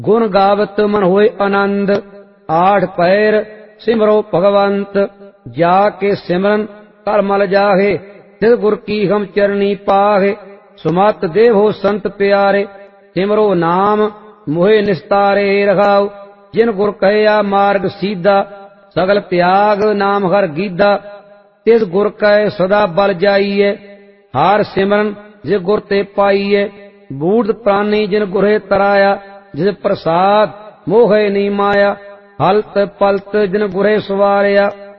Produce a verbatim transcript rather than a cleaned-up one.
गुण गावत मन होए आनंद, आठ पैर सिमरो भगवंत। जाके सिमरन कर मल जाहे, तिस गुर की हम चरनी पाहे। सुमत देहो संत प्यारे, सिमरो नाम मोहे निस्तारे रखाओ। जिन गुर कहया मार्ग सीधा, सगल त्याग नाम हर गीधा। तिस गुर कह सदा बल जाइए, हार सिमरन जे गुर ते पाइए। बूढ़ प्राणी जिन गुरे तराया, जिस प्रसाद मोहे नी माया। हलत पलत जिन गुरे सवारिया,